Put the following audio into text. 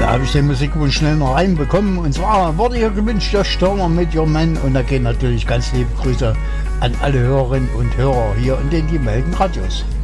Da habe ich den Musikwunsch schnell noch reinbekommen. Und zwar wurde hier gewünscht, der Stürmer mit Your Man. Und da gehen natürlich ganz liebe Grüße an alle Hörerinnen und Hörer hier in den Die Melden Radios.